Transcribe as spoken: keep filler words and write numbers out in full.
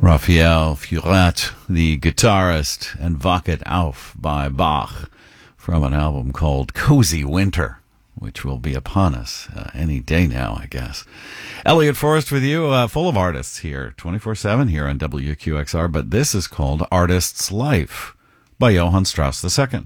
Raphael Furet, the guitarist, and Wach it auf by Bach from an album called Cozy Winter, which will be upon us uh, any day now, I guess. Elliot Forrest with you, uh, full of artists here, twenty-four seven here on W Q X R, but this is called Artist's Life by Johann Strauss the Second.